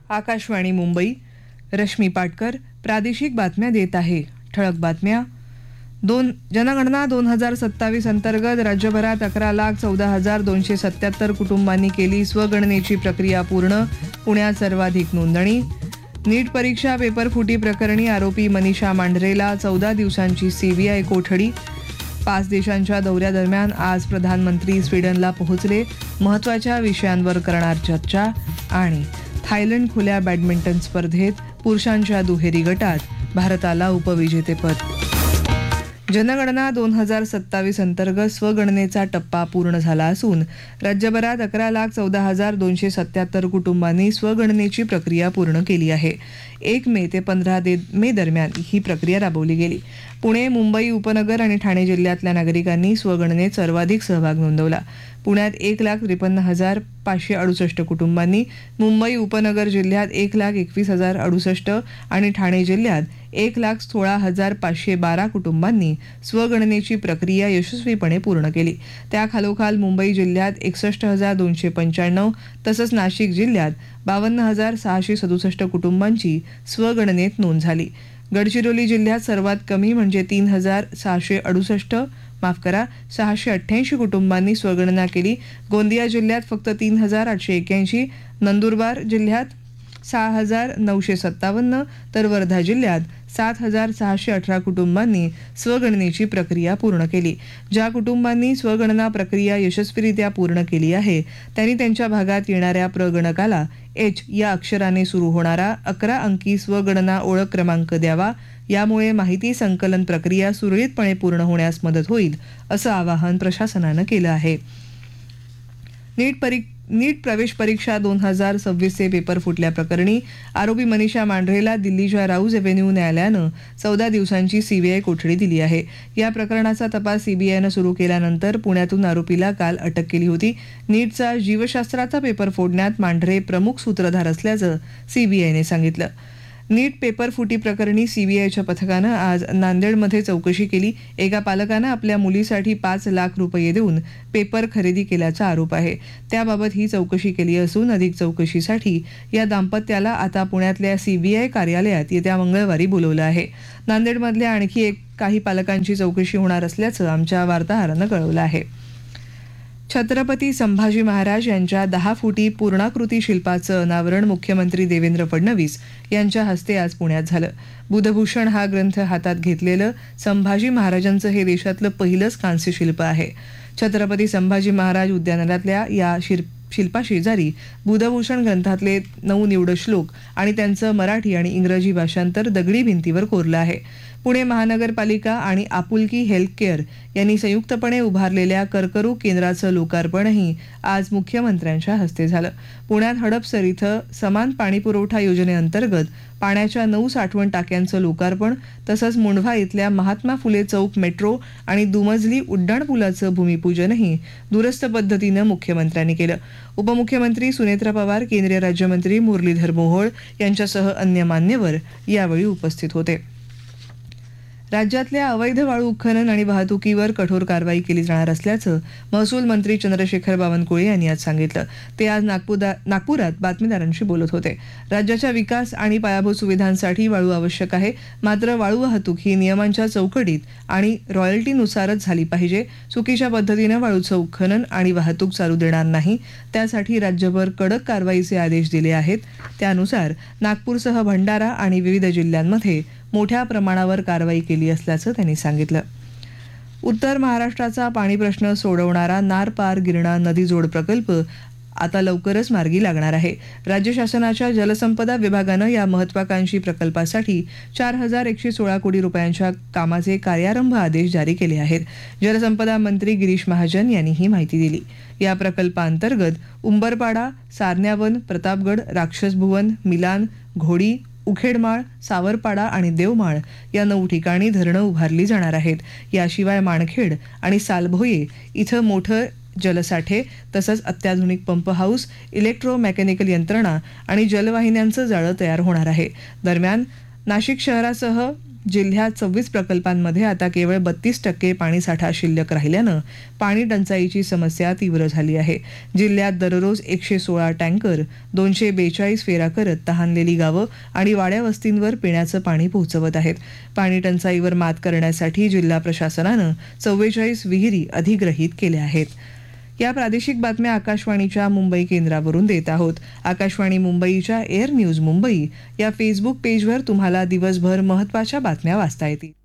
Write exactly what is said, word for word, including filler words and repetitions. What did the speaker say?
आकाशवाणी मुंबई. रश्मी पाटकर प्रादेशिक बातम्या देत आहे. ठळक बातम्या. दोन जनगणना दोन हजार सत्तावीस अंतर्गत राज्यभरात अकरा लाख चौदा हजार दोनशे सत्याहत्तर कुटुंबांनी केली स्वगणनेची प्रक्रिया पूर्ण. पुण्यात सर्वाधिक नोंदणी. नीट परीक्षा पेपर फुटी प्रकरणी आरोपी मनीषा मांढरेला चौदा दिवसांची सीबीआय कोठडी. पाच देशांच्या दौऱ्यादरम्यान आज प्रधानमंत्री स्वीडनला पोहोचले. महत्त्वाच्या विषयांवर करणार चर्चा. आणि थायलंड खुल्या बॅडमिंटन स्पर्धेत पुरुषांच्या दुहेरी गटात भारताला उपविजेतेपद. जनगणना दोन हजार सत्तावीस अंतर्गत स्वगणनेचा टप्पा पूर्ण झाला असून राज्यभरात अकरा लाख चौदा हजार दोनशे सत्याहत्तर कुटुंबांनी स्वगणनेची प्रक्रिया पूर्ण केली आहे. एक मे ते पंधरा मे दरम्यान ही प्रक्रिया राबवली गेली. पुणे, मुंबई उपनगर आणि ठाणे जिल्ह्यातल्या नागरिकांनी स्वगणनेत सर्वाधिक सहभाग नोंदवला. पुण्यात एक लाख त्रेपन्न हजार पाचशे अडुसष्ट कुटुंबांनी, मुंबई उपनगर जिल्ह्यात एक लाख एकवीस हजार अडुसष्ट आणि ठाणे जिल्ह्यात एक लाख सोळा हजार पाचशे बारा कुटुंबांनी स्वगणनेची प्रक्रिया यशस्वीपणे पूर्ण केली. त्याखालोखाल मुंबई जिल्ह्यात एकसष्ट हजार दोनशे पंच्याण्णव तसंच नाशिक जिल्ह्यात बावन्न हजार सहाशे सदुसष्ट कुटुंबांची स्वगणनेत नोंद झाली. गडचिरोली जिल्ह्यात सर्वात कमी म्हणजे तीन हजार सहाशे अडुसष्ट माफ करा सहाशे अठ्ठ्याऐंशी कुटुंबांनी स्वगणना केली. गोंदिया जिल्ह्यात फक्त तीन हजार आठशे एक्याऐंशी, नंदुरबार जिल्ह्यात सहा हजार नऊशे सत्तावन्न तर वर्धा जिल्ह्यात सात हजार सहाशे अठरा कुटुंबांनी स्वगणनेची प्रक्रिया पूर्ण केली. ज्या कुटुंबांनी स्वगणना प्रक्रिया यशस्वीरित्या पूर्ण केली आहे त्यांनी त्यांच्या भागात येणाऱ्या प्रगणकाला एच या अक्षराने सुरू होणारा अकरा अंकी स्वगणना ओळख क्रमांक द्यावा. यामुळे माहिती संकलन प्रक्रिया सुरळीतपणे पूर्ण होण्यास मदत होईल असं आवाहन प्रशासनानं केलं आहे. नीट परी नीट प्रवेश परीक्षा दोन हजार सव्वीसचे पेपर फुटल्या प्रकरणी आरोपी मनीषा मांढरेला दिल्लीच्या राऊज एव्हेन्यू न्यायालयानं चौदा दिवसांची सीबीआय कोठडी दिली आहे. या प्रकरणाचा तपास सीबीआयनं सुरू केल्यानंतर पुण्यातून आरोपीला काल अटक केली होती. नीटचा जीवशास्त्राचा पेपर फोडण्यात मांढरे प्रमुख सूत्रधार असल्याचं सीबीआयने सांगितलं. नीट पेपर फुटी प्रकरणी सीबीआयच्या पथकानं आज नांदेडमध्ये चौकशी केली. एका पालकानं आपल्या मुलीसाठी पाच लाख रुपये देऊन पेपर खरेदी केल्याचा आरोप आहे. त्याबाबत ही चौकशी केली असून अधिक चौकशीसाठी या दाम्पत्याला आता पुण्यातल्या सीबीआय कार्यालयात येत्या मंगळवारी बोलवलं आहे. नांदेडमधल्या आणखी एक काही पालकांची चौकशी होणार असल्याचं आमच्या वार्ताहरानं कळवलं आहे. छत्रपती संभाजी महाराज यांच्या दहा फुटी पूर्णाकृती शिल्पाचं अनावरण मुख्यमंत्री देवेंद्र फडणवीस यांच्या हस्ते आज पुण्यात झालं. बुधभूषण हा ग्रंथ हातात घेतलेलं संभाजी महाराजांचं हे देशातलं पहिलंच कांस्य शिल्प आहे. छत्रपती संभाजी महाराज उद्यानातल्या या शिल्प शिल्पाशेजारी बुधभूषण ग्रंथातले नऊ निवड श्लोक आणि त्यांचं मराठी आणि इंग्रजी भाषांतर दगडी भिंतीवर कोरलं आहे. पुणे महानगरपालिका आणि आपुलकी हेल्थ केअर यांनी संयुक्तपणे उभारलेल्या कर्करोग केंद्राचं लोकार्पणही आज मुख्यमंत्र्यांच्या हस्ते झालं. पुण्यात हडपसर इथं समान पाणीपुरवठा योजनेअंतर्गत पाण्याच्या नऊ साठवण टाक्यांचं लोकार्पण तसंच मुंढवा इथल्या महात्मा फुले चौक मेट्रो आणि दुमजली उड्डाणपुलाचं भूमिपूजनही दूरस्थ पद्धतीनं मुख्यमंत्र्यांनी केलं. उपमुख्यमंत्री सुनेत्रा पवार, केंद्रीय राज्यमंत्री मुरलीधर मोहोळ यांच्यासह अन्य मान्यवर यावेळी उपस्थित होते. राज्यातल्या अवैध वाळू उत्खनन आणि वाहतुकीवर कठोर कारवाई केली जाणार असल्याचं महसूल मंत्री चंद्रशेखर बावनकुळे यांनी आज सांगितलं. ते आज नागपुरात बातमीदारांशी बोलत होते. राज्याच्या विकास आणि पायाभूत सुविधांसाठी वाळू आवश्यक आहे, मात्र वाळू वाहतूक ही नियमांच्या चौकटीत आणि रॉयल्टीनुसारच झाली पाहिजे. चुकीच्या पद्धतीनं वाळूचं उत्खनन आणि वाहतूक चालू देणार नाही. त्यासाठी राज्यभर कडक कारवाईचे आदेश दिले आहेत. त्यानुसार नागपूरसह भंडारा आणि विविध जिल्ह्यांमध्ये मोठ्या प्रमाणावर कारवाई केली असल्याचं त्यांनी सांगितलं. उत्तर महाराष्ट्राचा पाणी प्रश्न सोडवणारा नार पार गिरणा नदी जोड प्रकल्प आता लवकरच मार्गी लागणार आहे. राज्य शासनाच्या जलसंपदा विभागानं या महत्वाकांक्षी प्रकल्पासाठी चार हजार एकशे सोळा कोटी रुपयांच्या कामाचे कार्यारंभ आदेश जारी केले आहेत. जलसंपदा मंत्री गिरीश महाजन यांनी ही माहिती दिली. या प्रकल्पाअंतर्गत उंबरपाडा, सारण्यावन, प्रतापगड, राक्षसभुवन, मिलान, घोडी, उखेडमाळ, सावरपाडा आणि देवमाळ या नऊ ठिकाणी धरणं उभारली जाणार आहेत. याशिवाय माणखेड आणि सालभोये इथं मोठं जलसाठे तसंच अत्याधुनिक पंप हाऊस, इलेक्ट्रोमेकॅनिकल यंत्रणा आणि जलवाहिन्यांचं जाळं तयार होणार आहे. दरम्यान नाशिक शहरासह जिल्ह्यात सव्वीस प्रकल्पांमध्ये आता केवळ बत्तीस टक्के पाणीसाठा शिल्लक राहिल्यानं पाणी टंचाईची समस्या तीव्र झाली आहे. जिल्ह्यात दररोज एकशे सोळा टँकर दोनशे बेचाळीस फेऱ्या करत तहानलेली गावं आणि वाड्या वस्तींवर पिण्याचं पाणी पोहोचवत आहेत. पाणी टंचाईवर मात करण्यासाठी जिल्हा प्रशासनानं चव्वेचाळीस विहिरी अधिग्रहित केल्या आहेत. या प्रादेशिक बातम्या आकाशवाणीच्या मुंबई केंद्रावरून देत आहोत. आकाशवाणी मुंबईच्या एअर न्यूज मुंबई या फेसबुक पेजवर तुम्हाला दिवसभर महत्त्वाच्या बातम्या वाचता येतील.